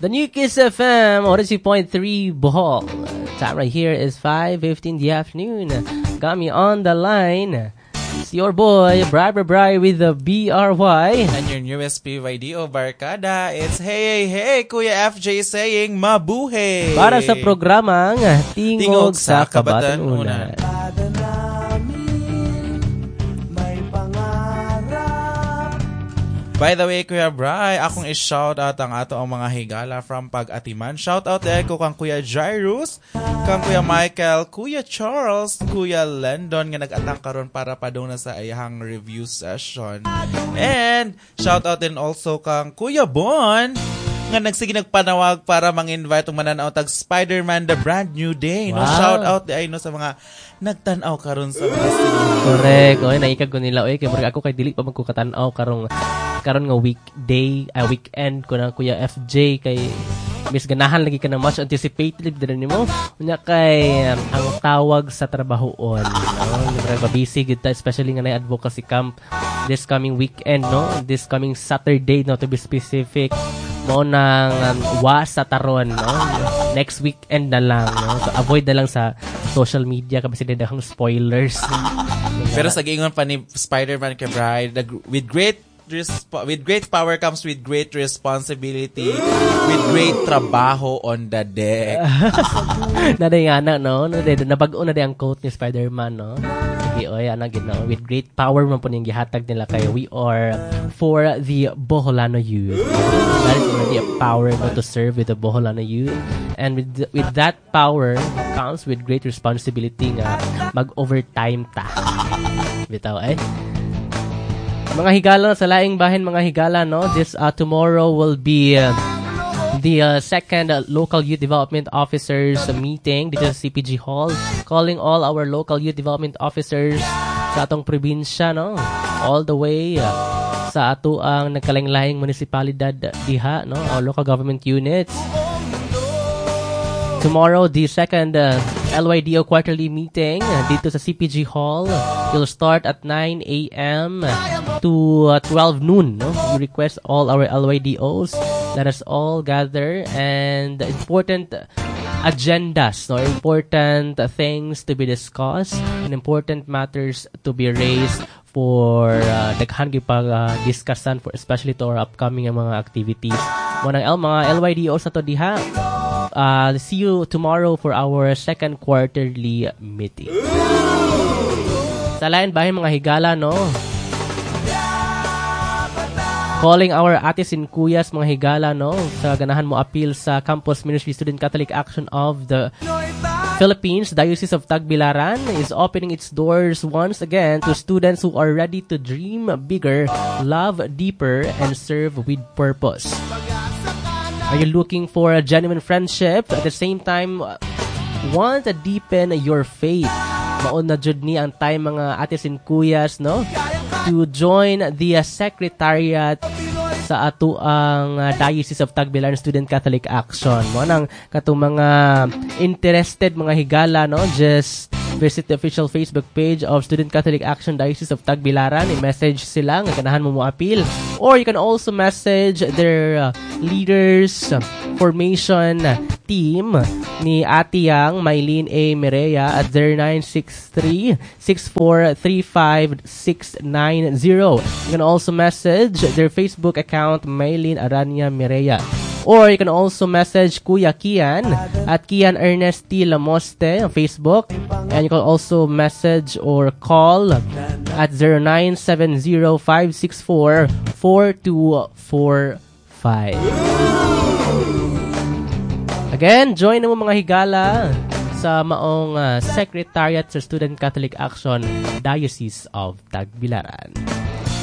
The New Kiss FM, 102.3 Bohol. Time right here is 5:15 in the afternoon. Got me on the line. It's your boy, Bri with the BRY. And your newest PYDO Barkada, it's hey, Kuya FJ saying mabuhay. Para sa programang Tingog sa Kabatanunan. By the way, Kuya Bri, akong i-shoutout ang ato ang mga higala from Pag-Atiman. Shoutout ko kang Kuya Jairus, kang Kuya Michael, Kuya Charles, Kuya Landon nga nag-atang karon para padung na sa ayahang review session. And shoutout din also kang Kuya Bon nga nagsige nagpanawag para mang-invite ang mananaw tag Spider-Man The Brand New Day. No, wow. Shoutout ay no sa mga nagtanaw karon sa mga sinihan. Correct. Oy, naikag ko nila kay murag ako kay dili pa magkukatanaw karon nga weekend ko na Kuya FJ kay mis ganahan lagi ka na much anticipated din nimo unya kay ang tawag sa trabahoon. Murag busy gid ta especially nga na advocacy camp this coming weekend, no? This coming Saturday, no, to be specific. Mo nang sa taron, no? Next weekend na lang, no? So avoid na lang sa social media kasi dadahang spoilers. Pero sa giingon pa ni Spider-Man kay Bride, with great power comes with great responsibility, with great trabaho on the deck. Naday nga na, no? Nabag-o na day ang quote ni Spider-Man, no? Sige, oy, no? With great power man po niyang gihatag nila kayo. We are for the Boholano youth. That is already a power, no, to serve with the Boholano youth. And with that power comes with great responsibility nga mag-overtime ta. Bitaw, eh? Mga higala sa laing bahin, mga higala, no? This tomorrow will be the second local youth development officers meeting dito sa CPG Hall. Calling all our local youth development officers sa atong probinsya, no? All the way sa ato ang nagkalaing-laing munisipalidad diha, no? Our local government units. Tomorrow, the second LYDO quarterly meeting dito sa CPG Hall. It'll start at 9 a.m. to 12 noon. No? We request all our LYDOs. Let us all gather and important agendas, no? Important things to be discussed and important matters to be raised for daghan gyud discussion for especially to our upcoming mga activities. Mga LYDOs na to diha. See you tomorrow for our second quarterly meeting. Sa lain bahin mga higala, no? Calling our atis and kuyas mga higala, no? Sa ganahan mo appeal sa Campus Ministry Student Catholic Action of the Philippines, Diocese of Tagbilaran is opening its doors once again to students who are ready to dream bigger, love deeper, and serve with purpose. Are you looking for a genuine friendship? At the same time, want to deepen your faith? Maon na jud ni ang time mga atis and kuyas, no? To join the secretariat sa ato ang Diocese of Tagbilaran Student Catholic Action. Mo nang katong mga interested mga higala, no? Just visit the official Facebook page of Student Catholic Action Diocese of Tagbilaran. I-message sila nga ganahan mo appeal. Or you can also message their leaders formation team ni Ate Yang Mylene A. Mireya at 0963-6435-690. You can also message their Facebook account Mylene Aranya Mireya. Or you can also message Kuya Kian at Kian Ernest T. Lamoste on Facebook. And you can also message or call at 0970-564-4245. Again, join mo mga higala sa maong Secretariat sa Student Catholic Action, Diocese of Tagbilaran.